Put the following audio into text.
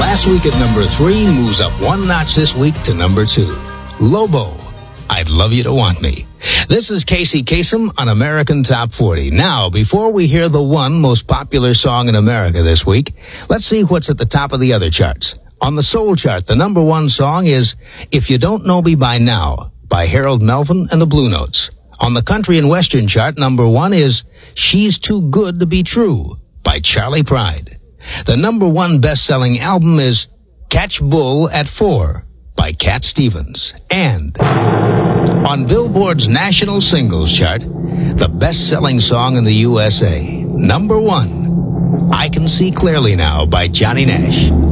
Last week at number 3 moves up one notch this week to number 2. Lobo, I'd Love You to Want Me. This is Casey Kasem on American Top 40. Now, before we hear the one most popular song in America this week, let's see what's at the top of the other charts. On the soul chart, the number 1 song is If You Don't Know Me By Now by Harold Melvin and the Blue Notes. On the country and western chart, number 1 is She's Too Good to Be True by Charlie Pride. The number 1 best-selling album is Catch Bull at 4 by Cat Stevens. And on Billboard's national singles chart, the best-selling song in the USA, number 1, I Can See Clearly Now by Johnny Nash.